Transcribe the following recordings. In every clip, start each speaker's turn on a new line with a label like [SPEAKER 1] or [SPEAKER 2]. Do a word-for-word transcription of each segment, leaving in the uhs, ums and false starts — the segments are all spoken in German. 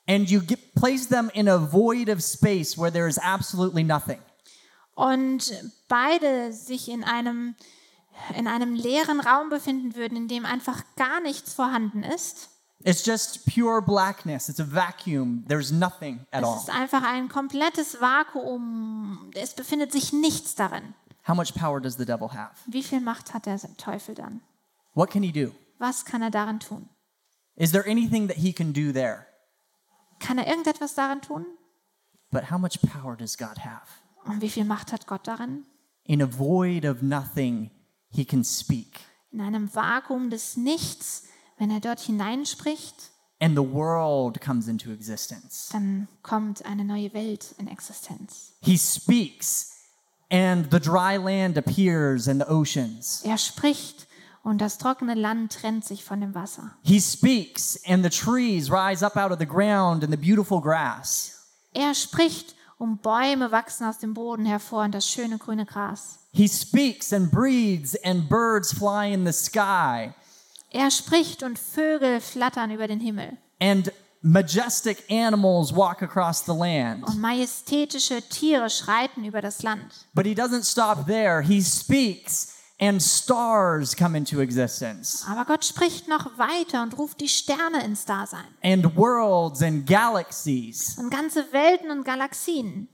[SPEAKER 1] and you get, place them in a void of space where there is absolutely nothing.
[SPEAKER 2] Und beide sich in einem, in einem leeren Raum befinden würden, in dem einfach gar nichts vorhanden ist.
[SPEAKER 1] It's just pure blackness. It's a vacuum. There's nothing at
[SPEAKER 2] Es
[SPEAKER 1] all.
[SPEAKER 2] ist einfach ein komplettes Vakuum. Es befindet sich nichts darin.
[SPEAKER 1] How much power does the devil have?
[SPEAKER 2] Wie viel Macht hat der Teufel dann?
[SPEAKER 1] What can he do?
[SPEAKER 2] Was kann er darin tun?
[SPEAKER 1] Is there anything that he can do there?
[SPEAKER 2] Kann er irgendetwas darin tun?
[SPEAKER 1] But how much power does God have?
[SPEAKER 2] Und wie viel Macht hat Gott darin?
[SPEAKER 1] In a void of nothing, he can speak.
[SPEAKER 2] In einem Vakuum des Nichts, wenn er dort hineinspricht,
[SPEAKER 1] And the world comes into existence.
[SPEAKER 2] dann kommt eine neue Welt in Existenz.
[SPEAKER 1] He speaks, and the dry land appears and the oceans.
[SPEAKER 2] Er spricht und das trockene Land trennt sich von dem Wasser.
[SPEAKER 1] He speaks, and the trees rise up out of the ground and the beautiful grass.
[SPEAKER 2] Er spricht und Bäume wachsen aus dem Boden hervor und das schöne grüne Gras.
[SPEAKER 1] He speaks and breathes, and birds fly in the sky.
[SPEAKER 2] Er spricht und Vögel flattern über den Himmel.
[SPEAKER 1] And majestic animals walk across the land.
[SPEAKER 2] Und majestätische Tiere schreiten über das Land.
[SPEAKER 1] But he doesn't stop there. He speaks, and stars come into existence.
[SPEAKER 2] Aber Gott spricht noch weiter und ruft die Sterne ins Dasein.
[SPEAKER 1] And worlds and galaxies.
[SPEAKER 2] Und ganze Welten und Galaxien.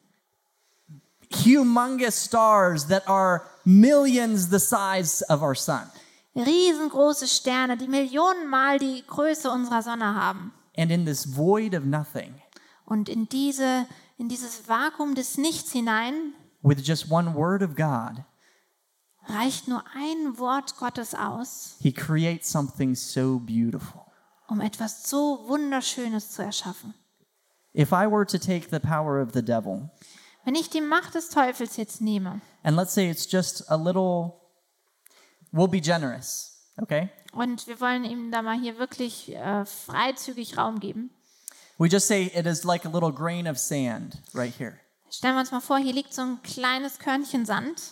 [SPEAKER 1] Humongous stars that are millions the size of our sun.
[SPEAKER 2] Riesengroße Sterne, die Millionenmal die Größe unserer Sonne haben.
[SPEAKER 1] And in this void of nothing,
[SPEAKER 2] Und in, diese, in dieses Vakuum des Nichts hinein
[SPEAKER 1] with just one word of God,
[SPEAKER 2] reicht nur ein Wort Gottes aus,
[SPEAKER 1] he creates something so beautiful.
[SPEAKER 2] um etwas so Wunderschönes zu erschaffen.
[SPEAKER 1] If I were to take the power of the devil,
[SPEAKER 2] Wenn ich die Macht des Teufels jetzt nehme
[SPEAKER 1] and let's say it's just a little, we'll be generous, okay?
[SPEAKER 2] und wir wollen ihm da mal hier wirklich äh, freizügig Raum geben,
[SPEAKER 1] We just say it is like a little grain of sand right here.
[SPEAKER 2] stellen wir uns mal vor, hier liegt so ein kleines Körnchen Sand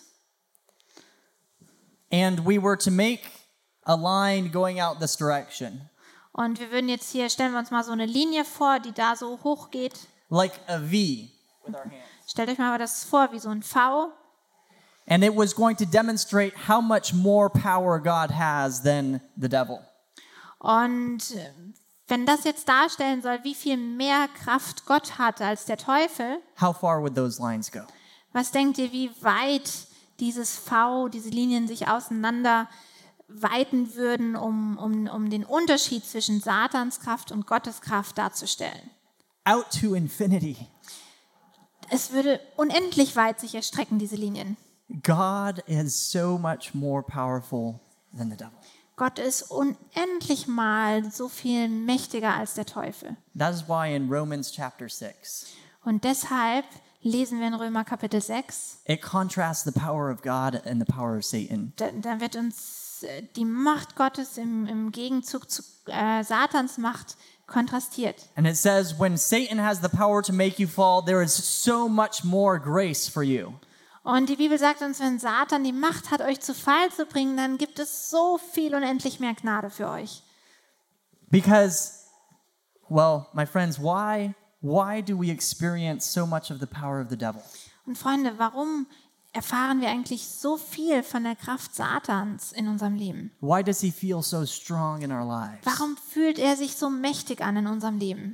[SPEAKER 1] And we were to make a line going out this direction,
[SPEAKER 2] und wir würden jetzt hier, stellen wir uns mal so eine Linie vor, die da so hoch geht.
[SPEAKER 1] like a V with our hands.
[SPEAKER 2] Stellt euch mal das vor, wie so ein V.
[SPEAKER 1] And it was going to demonstrate how much more power God has than the devil.
[SPEAKER 2] Und äh, wenn das jetzt darstellen soll, wie viel mehr Kraft Gott hat als der Teufel,
[SPEAKER 1] How far would those lines go?
[SPEAKER 2] was denkt ihr, wie weit dieses V, diese Linien sich auseinander weiten würden, um, um, um den Unterschied zwischen Satans Kraft und Gottes Kraft darzustellen?
[SPEAKER 1] Out to infinity.
[SPEAKER 2] Es würde unendlich weit sich erstrecken, diese Linien.
[SPEAKER 1] God is so much more powerful than the devil.
[SPEAKER 2] Gott ist unendlich mal so viel mächtiger als der Teufel.
[SPEAKER 1] That is why in Romans chapter six,
[SPEAKER 2] Und deshalb lesen wir in Römer Kapitel sechs,
[SPEAKER 1] it contrasts the power of God and the power of Satan.
[SPEAKER 2] da, da wird uns äh, die Macht Gottes im, im Gegenzug zu äh, Satans Macht kontrastiert.
[SPEAKER 1] And it says, when Satan has the power to make you fall, there is so much more grace for you.
[SPEAKER 2] Und die Bibel sagt uns, wenn Satan die Macht hat, euch zu Fall zu bringen, dann gibt es so viel unendlich mehr Gnade für euch.
[SPEAKER 1] Because, well, my friends, why, why do we experience so much of the power of the devil?
[SPEAKER 2] Und Freunde, warum erfahren wir eigentlich so viel von der Kraft Satans in unserem Leben?
[SPEAKER 1] Why does he feel so strong in our lives?
[SPEAKER 2] Warum fühlt er sich so mächtig an in unserem Leben?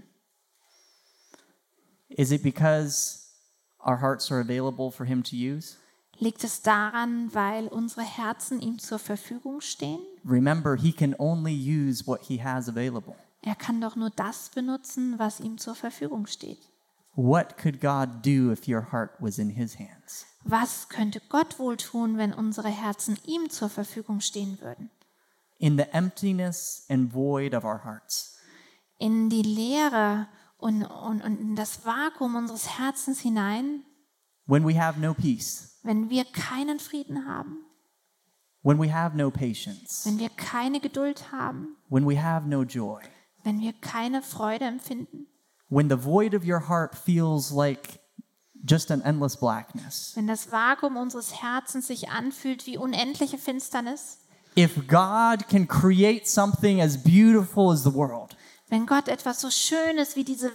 [SPEAKER 1] Is it because our hearts are available for him to use?
[SPEAKER 2] Liegt es daran, weil unsere Herzen ihm zur Verfügung stehen?
[SPEAKER 1] Remember, he can only use what he has available.
[SPEAKER 2] Er kann doch nur das benutzen, was ihm zur Verfügung steht.
[SPEAKER 1] What could God do if your heart was in his hands?
[SPEAKER 2] Was könnte Gott wohl tun, wenn unsere Herzen ihm zur Verfügung stehen würden?
[SPEAKER 1] In the emptiness and void of our hearts,
[SPEAKER 2] In die Leere und, und, und in das Vakuum unseres Herzens hinein,
[SPEAKER 1] when we have no peace,
[SPEAKER 2] wenn wir keinen Frieden haben,
[SPEAKER 1] when we have no patience,
[SPEAKER 2] wenn wir keine Geduld haben,
[SPEAKER 1] when we have no joy,
[SPEAKER 2] wenn wir keine Freude empfinden,
[SPEAKER 1] when the void of your heart feels like just an endless blackness.
[SPEAKER 2] wenn das Vakuum unseres Herzens sich anfühlt wie unendliche Finsternis,
[SPEAKER 1] If God can create something as beautiful as the world,
[SPEAKER 2] wenn Gott etwas so Schönes wie diese